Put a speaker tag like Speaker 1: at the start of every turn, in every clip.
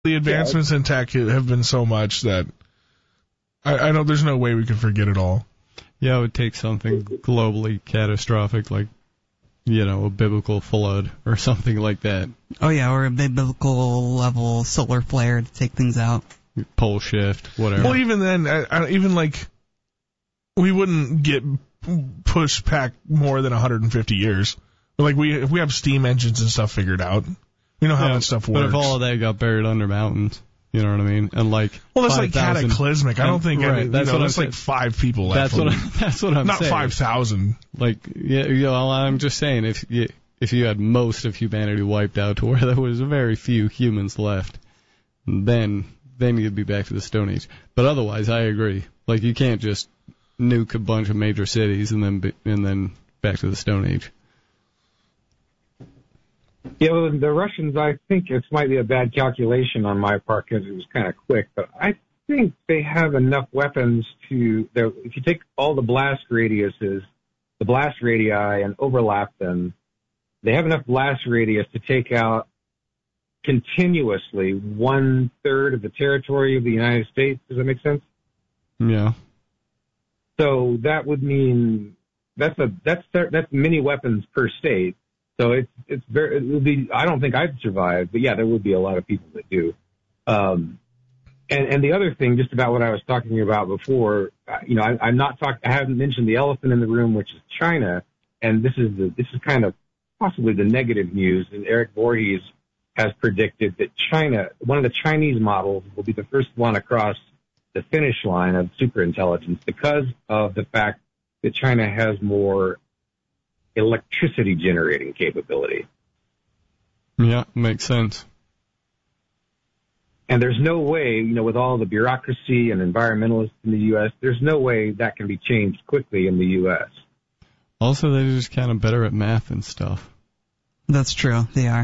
Speaker 1: The advancements in tech have been so much that I don't. There's no way we can forget it all.
Speaker 2: Yeah, it would take something globally catastrophic like, a biblical flood or something like that.
Speaker 3: Oh, yeah, or a biblical level solar flare to take things out.
Speaker 2: Pole shift, whatever.
Speaker 1: Well, even then, we wouldn't get pushed back more than 150 years. Like, if we have steam engines and stuff figured out, we know how that stuff works.
Speaker 2: But if all of that got buried under mountains, you know what I mean? And like,
Speaker 1: well, that's like cataclysmic. I don't think that's like 5 people left.
Speaker 2: That's what I'm
Speaker 1: not
Speaker 2: saying.
Speaker 1: Not 5,000.
Speaker 2: Like, I'm just saying, if you had most of humanity wiped out to where there was very few humans left, then you'd be back to the Stone Age. But otherwise, I agree. Like, you can't just nuke a bunch of major cities and then back to the Stone Age.
Speaker 4: Yeah, well, the Russians, I think it might be a bad calculation on my part because it was kind of quick, but I think they have enough weapons if you take all the blast radiuses, the blast radii, and overlap them, they have enough blast radius to take out continuously 1/3 of the territory of the United States. Does that make sense?
Speaker 2: Yeah.
Speaker 4: So that would mean that's many weapons per state. So it would be. I don't think I'd survive, but yeah, there would be a lot of people that do. And the other thing, just about what I was talking about before, I haven't mentioned the elephant in the room, which is China, and this is kind of possibly the negative news. And Eric Voorhees has predicted that one of the Chinese models, will be the first one across the finish line of superintelligence because of the fact that China has more electricity generating capability.
Speaker 2: Yeah, makes sense.
Speaker 4: And there's no way, with all the bureaucracy and environmentalists in the U.S., there's no way that can be changed quickly in the U.S.
Speaker 2: Also, they're just kind of better at math and stuff.
Speaker 3: That's true. They are.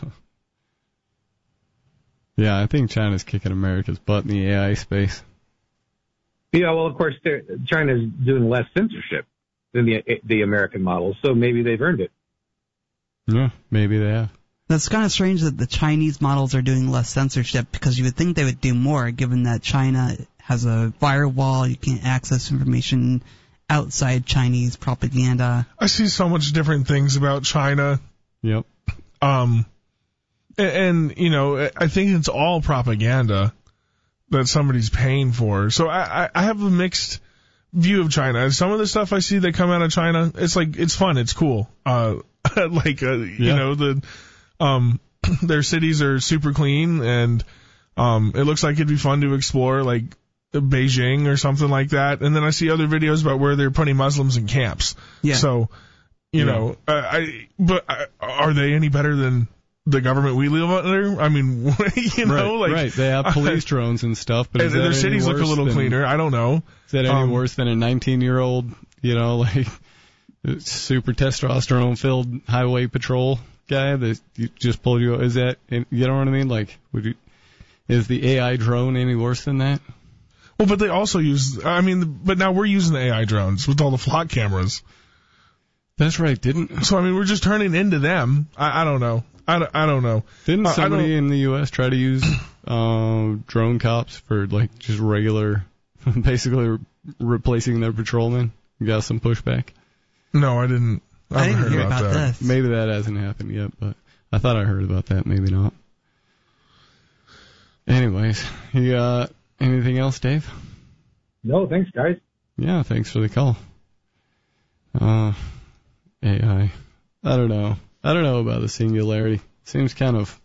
Speaker 2: Yeah, I think China's kicking America's butt in the AI space.
Speaker 4: Yeah, well, of course, China's doing less censorship than the American model, so maybe they've earned it.
Speaker 2: Yeah, maybe they have.
Speaker 3: That's kind of strange that the Chinese models are doing less censorship because you would think they would do more, given that China has a firewall, you can't access information outside Chinese propaganda.
Speaker 1: I see so much different things about China.
Speaker 2: Yep.
Speaker 1: And I think it's all propaganda that somebody's paying for. So I have a mixed view of China. Some of the stuff I see that come out of China, it's fun, it's cool. Their cities are super clean, and it looks like it'd be fun to explore, like Beijing or something like that. And then I see other videos about where they're putting Muslims in camps.
Speaker 3: Yeah.
Speaker 1: So, but are they any better than the government we live under? I mean,
Speaker 2: right. They have police drones and stuff, but
Speaker 1: their cities look a little cleaner. I don't know.
Speaker 2: Is that any worse than a 19-year-old, super testosterone-filled highway patrol guy that you just pulled you? Is that, you know what I mean? Like, is the AI drone any worse than that?
Speaker 1: Well, but they also but now we're using the AI drones with all the flock cameras.
Speaker 2: That's right,
Speaker 1: So, we're just turning into them. I don't know. I don't know.
Speaker 2: Didn't somebody in the U.S. try to use drone cops for, just regular, basically replacing their patrolmen? You got some pushback?
Speaker 1: No, I didn't.
Speaker 3: I didn't hear about that.
Speaker 2: Maybe that hasn't happened yet, but I thought I heard about that. Maybe not. Anyways, you got anything else, Dave?
Speaker 4: No, thanks, guys.
Speaker 2: Yeah, thanks for the call. AI. I don't know about the singularity. Seems kind of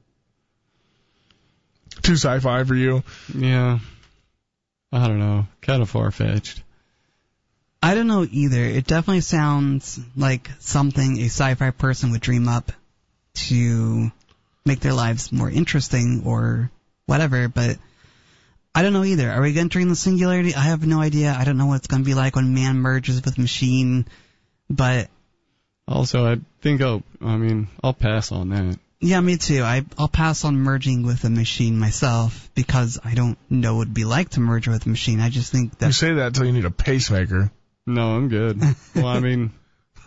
Speaker 1: too sci-fi for you.
Speaker 2: Yeah. I don't know. Kind of far-fetched.
Speaker 3: I don't know either. It definitely sounds like something a sci-fi person would dream up to make their lives more interesting or whatever, but I don't know either. Are we entering the singularity? I have no idea. I don't know what it's going to be like when man merges with machine, but...
Speaker 2: Also, I think I'll pass on that.
Speaker 3: Yeah, me too. I'll pass on merging with a machine myself because I don't know what it'd be like to merge with a machine. I just think that...
Speaker 1: You say that until you need a pacemaker.
Speaker 2: No, I'm good. Well,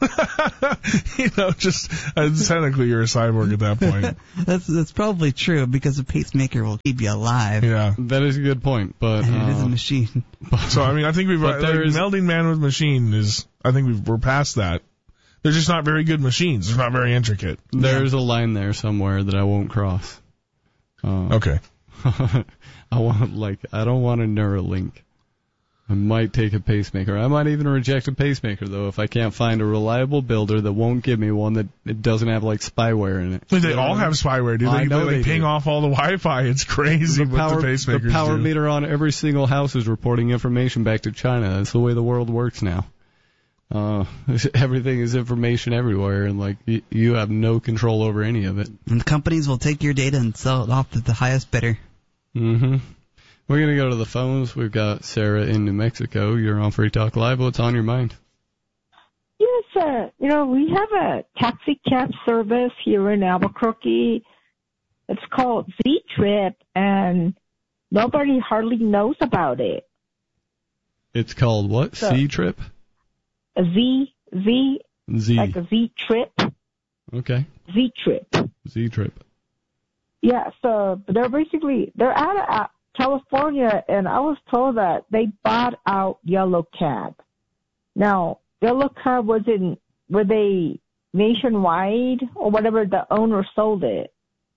Speaker 1: Just technically you're a cyborg at that point.
Speaker 3: That's probably true because a pacemaker will keep you alive.
Speaker 1: Yeah.
Speaker 2: That is a good point, but
Speaker 3: And it is a machine.
Speaker 1: So, I think we've, melding man with machine we're past that. They're just not very good machines. They're not very intricate.
Speaker 2: There's a line there somewhere that I won't cross.
Speaker 1: Okay.
Speaker 2: I don't want a Neuralink. I might take a pacemaker. I might even reject a pacemaker, though, if I can't find a reliable builder that won't give me one that it doesn't have, spyware in it.
Speaker 1: They all have spyware, dude. They ping off all the Wi-Fi. It's crazy what the pacemakers do.
Speaker 2: The power meter on every single house is reporting information back to China. That's the way the world works now. Everything is information everywhere, and, you have no control over any of it.
Speaker 3: And the companies will take your data and sell it off to the highest bidder.
Speaker 2: Mm-hmm. We're going to go to the phones. We've got Sarah in New Mexico. You're on Free Talk Live. What's on your mind?
Speaker 5: Yes, we have a taxi cab service here in Albuquerque. It's called Z-Trip, and nobody hardly knows about it.
Speaker 2: It's called what? C-Trip?
Speaker 5: A Z. Like a Z-Trip.
Speaker 2: Okay.
Speaker 5: Z-Trip.
Speaker 2: Z-Trip.
Speaker 5: Yeah, so they're out of California, and I was told that they bought out Yellow Cab. Now, Yellow Cab were they nationwide or whatever, the owner sold it?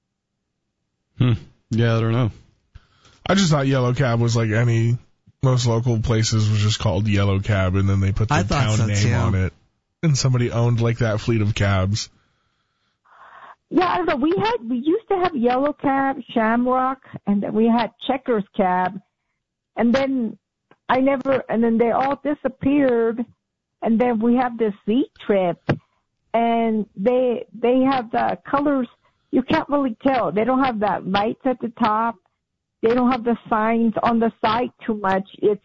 Speaker 2: Yeah, I don't know.
Speaker 1: I just thought Yellow Cab was like most local places was just called Yellow Cab, and then they put the town name on it. And somebody owned that fleet of cabs.
Speaker 5: Yeah, I don't know. We used to have Yellow Cab, Shamrock, and then we had Checkers Cab, and then they all disappeared, and then we have this Z-Trip, and they have the colors you can't really tell. They don't have that lights at the top. They don't have the signs on the side too much. It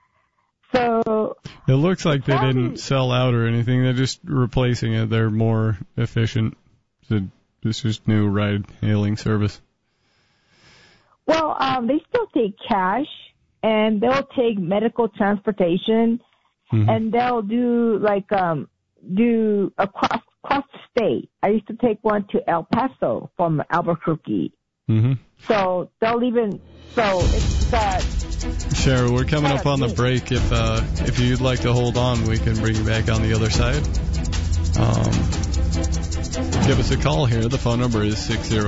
Speaker 2: looks like they didn't sell out or anything. They're just replacing it. They're more efficient. It's just new ride-hailing service.
Speaker 5: Well, they still take cash, and they'll take medical transportation, and they'll do across the state. I used to take one to El Paso from Albuquerque.
Speaker 2: Mm-hmm.
Speaker 5: So it's that.
Speaker 2: Sarah, we're coming up on the break. If you'd like to hold on, we can bring you back on the other side. Give us a call here. The phone number is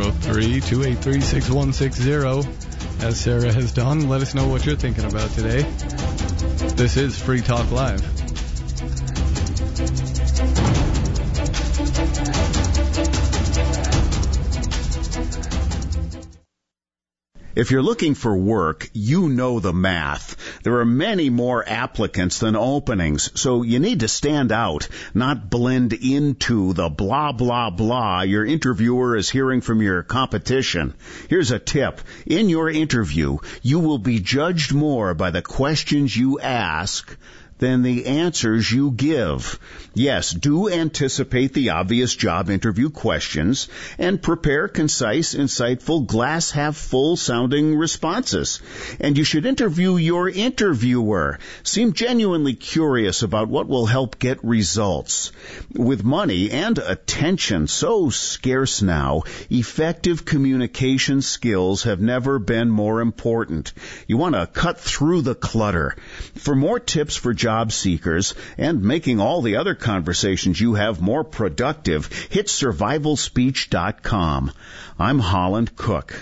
Speaker 2: 603-283-6160. As Sarah has done, let us know what you're thinking about today. This is Free Talk Live.
Speaker 6: If you're looking for work, you know the math. There are many more applicants than openings, so you need to stand out, not blend into the blah, blah, blah your interviewer is hearing from your competition. Here's a tip. In your interview, you will be judged more by the questions you ask than the answers you give. Yes, do anticipate the obvious job interview questions and prepare concise, insightful, glass-half-full sounding responses. And you should interview your interviewer. Seem genuinely curious about what will help get results. With money and attention so scarce now, effective communication skills have never been more important. You want to cut through the clutter. For more tips for job seekers and making all the other conversations you have more productive, hit survivalspeech.com. I'm Holland Cook.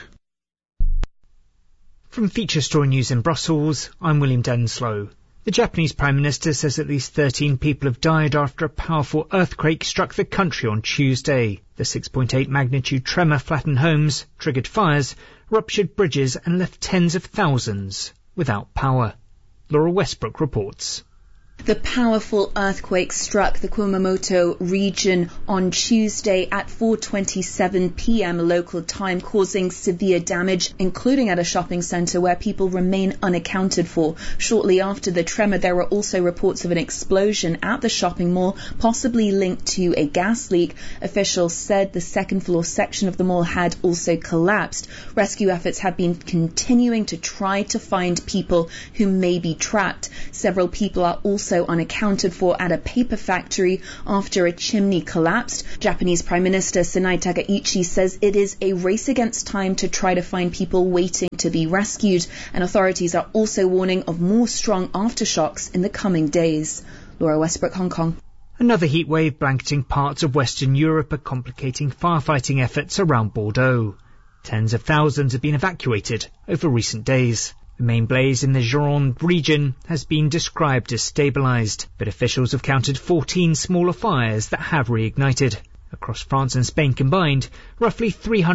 Speaker 7: From Feature Story News in Brussels, I'm William Denslow. The Japanese Prime Minister says at least 13 people have died after a powerful earthquake struck the country on Tuesday. The 6.8 magnitude tremor flattened homes, triggered fires, ruptured bridges and left tens of thousands without power. Laura Westbrook reports.
Speaker 8: The powerful earthquake struck the Kumamoto region on Tuesday at 4:27 p.m. local time, causing severe damage, including at a shopping centre where people remain unaccounted for. Shortly after the tremor, there were also reports of an explosion at the shopping mall, possibly linked to a gas leak. Officials said the second-floor section of the mall had also collapsed. Rescue efforts have been continuing to try to find people who may be trapped. Several people are also also unaccounted for at a paper factory after a chimney collapsed. Japanese Prime Minister Sanae Takaichi says it is a race against time to try to find people waiting to be rescued, and authorities are also warning of more strong aftershocks in the coming days. Laura Westbrook, Hong Kong.
Speaker 7: Another heatwave blanketing parts of Western Europe are complicating firefighting efforts around Bordeaux. Tens of thousands have been evacuated over recent days. The main blaze in the Gironde region has been described as stabilised, but officials have counted 14 smaller fires that have reignited. Across France and Spain combined, roughly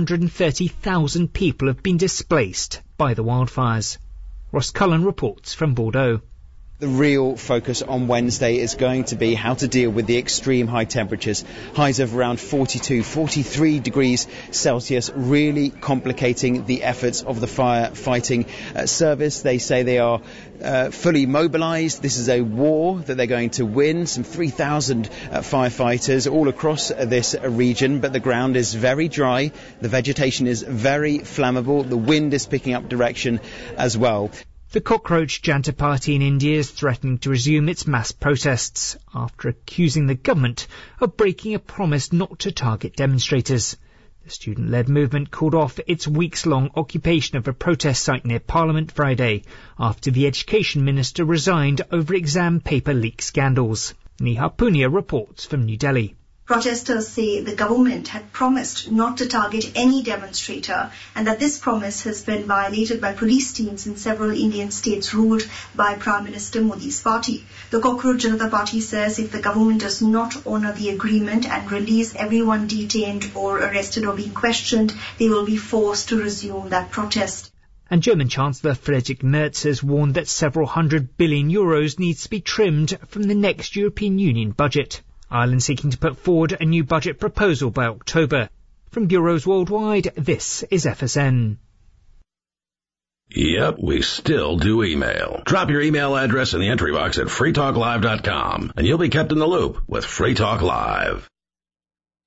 Speaker 7: 330,000 people have been displaced by the wildfires. Ross Cullen reports from Bordeaux.
Speaker 9: The real focus on Wednesday is going to be how to deal with the extreme high temperatures. Highs of around 42, 43 degrees Celsius, really complicating the efforts of the firefighting service. They say they are fully mobilised. This is a war that they're going to win. Some 3,000 firefighters all across this region, but the ground is very dry. The vegetation is very flammable. The wind is picking up direction as well.
Speaker 7: The Cockroach Janta Party in India is threatening to resume its mass protests after accusing the government of breaking a promise not to target demonstrators. The student-led movement called off its weeks-long occupation of a protest site near Parliament Friday after the Education Minister resigned over exam paper leak scandals. Neha Punia reports from New Delhi.
Speaker 10: Protesters say the government had promised not to target any demonstrator and that this promise has been violated by police teams in several Indian states ruled by Prime Minister Modi's party. The Cockroach Janata Party says if the government does not honour the agreement and release everyone detained or arrested or being questioned, they will be forced to resume that protest.
Speaker 7: And German Chancellor Friedrich Merz has warned that several €100 billion needs to be trimmed from the next European Union budget. Ireland seeking to put forward a new budget proposal by October. From bureaus worldwide, this is FSN.
Speaker 11: Yep, we still do email. Drop your email address in the entry box at freetalklive.com and you'll be kept in the loop with Free Talk Live.